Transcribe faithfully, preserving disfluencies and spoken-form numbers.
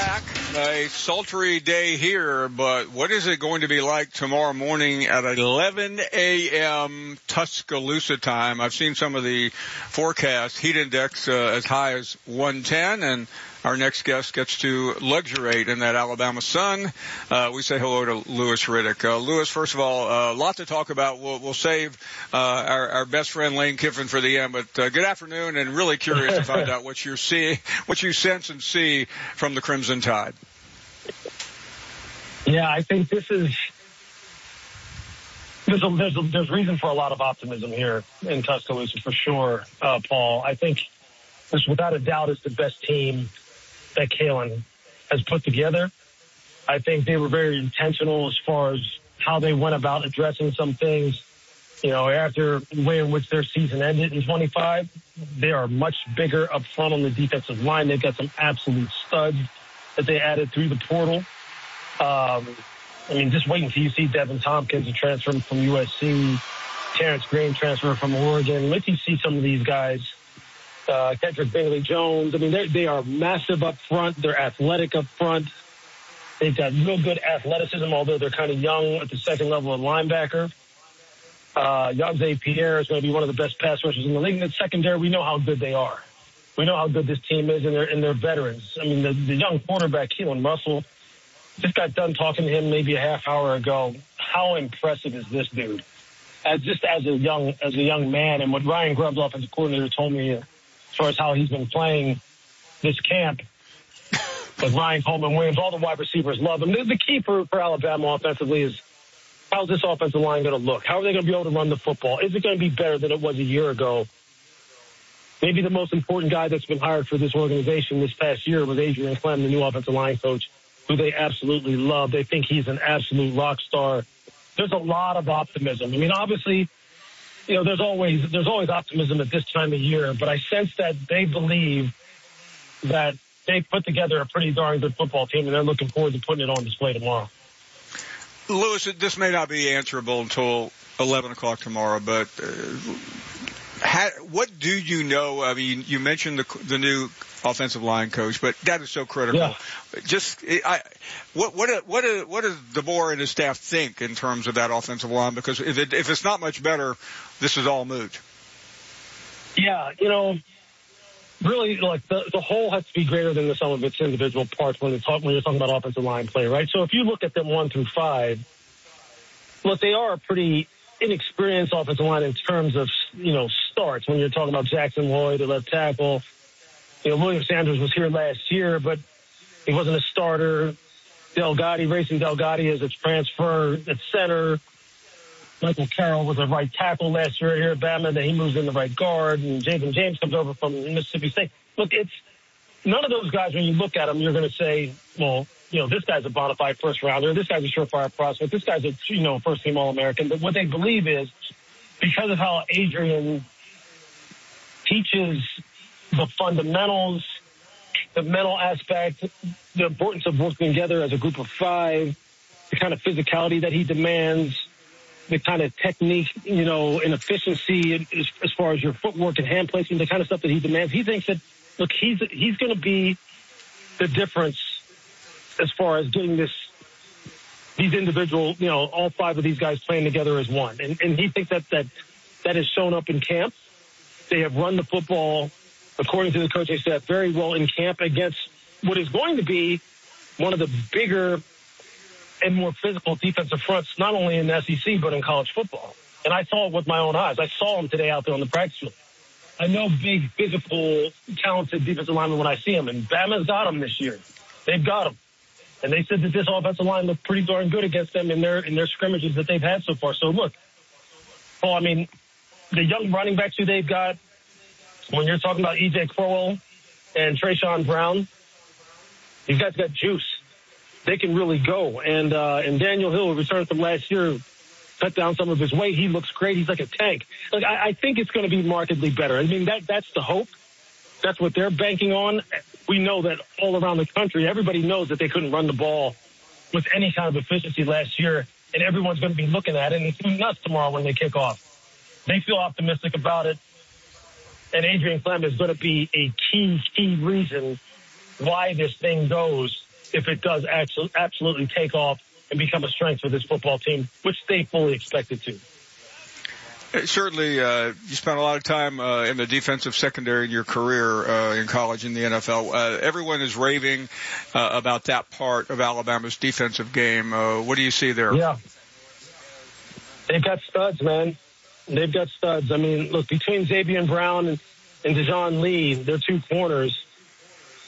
back. A sultry day here, but what is it going to be like tomorrow morning at eleven a.m. Tuscaloosa time? I've seen some of the forecasts, heat index uh, as high as one ten, and our next guest gets to luxuriate in that Alabama sun. Uh, we say hello to Louis Riddick. Uh, Louis, first of all, a uh, lot to talk about. We'll, we'll save uh, our, our best friend Lane Kiffin for the end, but uh, good afternoon, and really curious to find out what you see, what you sense and see from the Crimson Tide. Yeah, I think this is there's a, there's a, there's reason for a lot of optimism here in Tuscaloosa for sure, uh, Paul. I think this, without a doubt, is the best team that Kalen has put together. I think they were very intentional as far as how they went about addressing some things. You know, after the way in which their season ended in twenty-five, they are much bigger up front on the defensive line. They've got some absolute studs that they added through the portal. Um, I mean, just wait until you see Devin Tompkins, a transfer from U S C, Terrence Green, transfer from Oregon. Wait till you see some of these guys. Uh, Kendrick Bailey-Jones. I mean, they they are massive up front. They're athletic up front. They've got real good athleticism, although they're kind of young at the second level of linebacker. Uh, Yagze Pierre is going to be one of the best pass rushers in the league. In the secondary, we know how good they are. We know how good this team is, and they're, and they're veterans. I mean, the, the young quarterback, Keelan Russell, just got done talking to him maybe a half hour ago. How impressive is this dude? As just as a young as a young man, and what Ryan Grubbs, offensive coordinator, told me as far as how he's been playing this camp with Ryan Coleman Williams, all the wide receivers love him. The, the key for, for Alabama offensively is how's this offensive line going to look? How are they going to be able to run the football? Is it going to be better than it was a year ago? Maybe the most important guy that's been hired for this organization this past year was Adrian Clem, the new offensive line coach, who they absolutely love. They think he's an absolute rock star. There's a lot of optimism. I mean, obviously, you know, there's always there's always optimism at this time of year, but I sense that they believe that they put together a pretty darn good football team, and they're looking forward to putting it on display tomorrow. Louis, this may not be answerable until eleven o'clock tomorrow, but uh, how, what do you know? I mean, you mentioned the, the new offensive line coach, but that is so critical. Yeah. Just, I, what, what, what, what does DeBoer and his staff think in terms of that offensive line? Because if it, if it's not much better, this is all moot. Yeah, you know, really, like the, the whole has to be greater than the sum of its individual parts when, talk, when you're talking about offensive line play, right? So if you look at them one through five, look, they are a pretty inexperienced offensive line in terms of, you know, starts. When you're talking about Jackson Lloyd, the left tackle, you know, William Sanders was here last year, but he wasn't a starter. Delgatti, Racing Delgatti is a transfer at center. Michael Carroll was a right tackle last year here at Bama. Then he moves in the right guard, and Javen James comes over from Mississippi State. Look, it's none of those guys, when you look at them, you're going to say, well, you know, this guy's a bona fide first rounder. This guy's a surefire prospect. This guy's a, you know, first team All-American. But what they believe is because of how Adrian teaches the fundamentals, the mental aspect, the importance of working together as a group of five, the kind of physicality that he demands, the kind of technique, you know, and efficiency as, as far as your footwork and hand placement, the kind of stuff that he demands. He thinks that, look, he's he's going to be the difference as far as getting this, these individual, you know, all five of these guys playing together as one. And, and he thinks that, that that has shown up in camp. They have run the football, according to the coaching staff, very well in camp against what is going to be one of the bigger and more physical defensive fronts, not only in the S E C, but in college football. And I saw it with my own eyes. I saw them today out there on the practice field. I know big, physical, talented defensive linemen when I see them, and Bama's got them this year. They've got them. And they said that this offensive line looked pretty darn good against them in their in their scrimmages that they've had so far. So, look, Paul, I mean, the young running backs who they've got, when you're talking about E J Crowell and Trayshawn Brown, these guys got juice. They can really go. And uh, and Daniel Hill, who returned from last year, cut down some of his weight. He looks great. He's like a tank. Like, I, I think it's going to be markedly better. I mean, that that's the hope. That's what they're banking on. We know that all around the country, everybody knows that they couldn't run the ball with any kind of efficiency last year, and everyone's going to be looking at it, and it's nuts tomorrow when they kick off. They feel optimistic about it, and Adrian Clem is going to be a key, key reason why this thing goes if it does actually, absolutely take off and become a strength for this football team, which they fully expect it to. Certainly, uh, you spent a lot of time uh, in the defensive secondary in your career uh, in college in the N F L. Uh, everyone is raving uh, about that part of Alabama's defensive game. Uh, what do you see there? Yeah. They've got studs, man. They've got studs. I mean, look, between Xavier Brown and, and Dejon Lee, they're two corners.